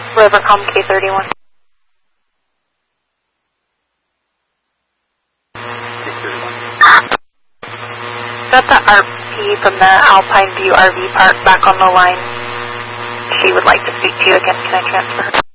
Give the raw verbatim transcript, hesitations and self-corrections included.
Rivercom K thirty-one. Got the R P from the Alpine View R V Park back on the line. She would like to speak to you again. Can I transfer her?